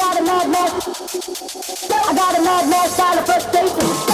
got a mad, mad, I got a mad, mad style of frustration.